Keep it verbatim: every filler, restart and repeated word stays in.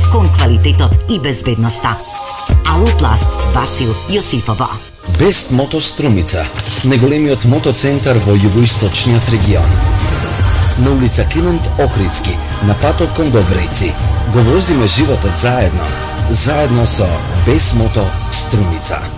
кон квалитетот и безбедноста. Алопласт Васил Јосифова. Бест Мото Струмица, најголемиот мотоцентар во југоисточниот регион. На улица Климент Охридски, на патот кон Добрејци. Го возиме животот заедно, заедно со Бест Мото Струмица.